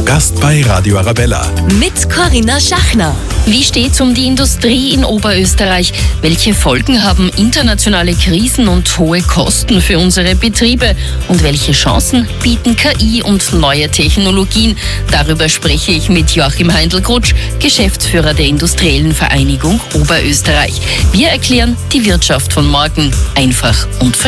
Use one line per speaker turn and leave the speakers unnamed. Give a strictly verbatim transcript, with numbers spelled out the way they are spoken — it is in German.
Gast bei Radio Arabella.
Mit Corinna Schachner.
Wie steht's um die Industrie in Oberösterreich? Welche Folgen haben internationale Krisen und hohe Kosten für unsere Betriebe? Und welche Chancen bieten K I und neue Technologien? Darüber spreche ich mit Joachim Heindl-Grutsch, Geschäftsführer der Industriellen Vereinigung Oberösterreich. Wir erklären die Wirtschaft von morgen einfach und verständlich.